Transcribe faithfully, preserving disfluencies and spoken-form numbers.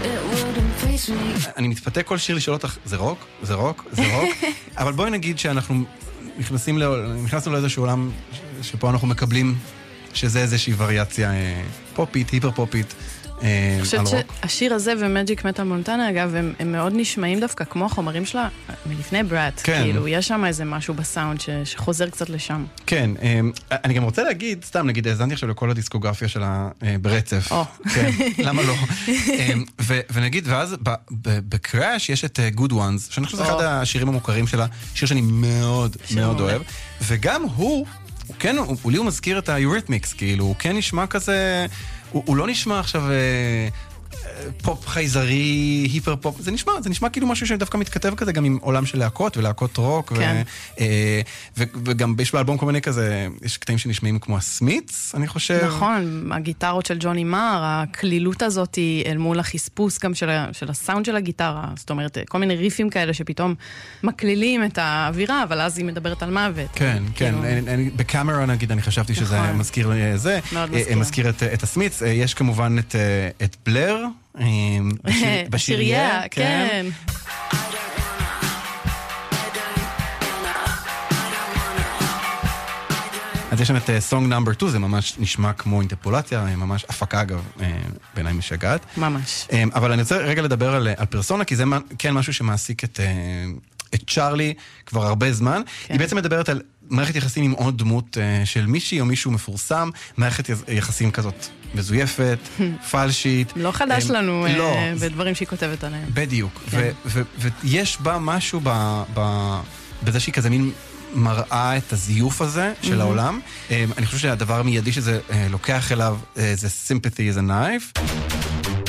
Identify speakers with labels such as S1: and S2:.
S1: אני מתפתה כל שיר לשאול אותך, זה רוק? זה רוק? זה רוק? אבל בואי נגיד שאנחנו נכנסים נכנסנו לאיזשהו עולם שפה אנחנו מקבלים שזה איזושהי וריאציה פופית, היפר פופית.
S2: אני חושבת שהשיר הזה ומג'יק מטל מונטנה, אגב, הם, הם מאוד נשמעים דווקא כמו החומרים שלה מלפני בראט. כן. כאילו, יש שם איזה משהו בסאונד ש, שחוזר קצת לשם.
S1: כן, אני גם רוצה להגיד, סתם נגיד, האזנתי עכשיו לכל הדיסקוגרפיה שלה ברצף.
S2: או.
S1: כן, למה לא? ו, ונגיד, ואז בקראש יש את Good Ones, שאני חושב שזה אחד השירים המוכרים שלה, שיר שאני מאוד מאוד אוהב, וגם הוא, הוא כן, הוא, הוא לי הוא מזכיר את ה-Eurythmics, כאילו, הוא כן נשמע כזה... הוא, הוא לא נשמע עכשיו אה, פופ חייזרי, היפר פופ, זה נשמע, זה נשמע כאילו משהו שדווקא מתכתב כזה גם עם עולם של להקות ולהקות רוק,
S2: כן.
S1: ו, אה, ו, וגם יש באלבום כל מיני כזה, יש קטעים שנשמעים כמו הסמיץ, אני חושב.
S2: נכון, הגיטרות של ג'וני מר, הכלילות הזאת היא אל מול החספוס גם של, של הסאונד של הגיטרה, זאת אומרת, כל מיני ריפים כאלה שפתאום מקלילים את האווירה, אבל אז היא מדברת על מוות.
S1: כן, כן, בקאמרה נגיד, אני חשבתי שזה מזכיר זה, מזכיר את הסמיץ, יש כמובן את בלר,
S2: בשירייה, כן.
S1: אז יש שם את סונג נאמבר טו, זה ממש נשמע כמו אינטרפולציה, ממש הפקה אגב, בעיניי משגעת.
S2: ממש.
S1: אבל אני רוצה רגע לדבר על, על פרסונה, כי זה כן משהו שמעסיק את, את צ'ארלי כבר הרבה זמן. כן. היא בעצם מדברת על מערכת יחסים עם עוד דמות של מישהי או מישהו מפורסם, מערכת יחסים כזאת מזויפת, פלשית.
S2: לא חדש לנו לא. בדברים שהיא כותבת עליהם.
S1: בדיוק. כן. ויש בה משהו ב, ב, בזה שהיא כזה מין מראה את הזיוף הזה של mm-hmm. העולם. אני חושב שהדבר המיידי שזה לוקח אליו זה sympathy is a knife.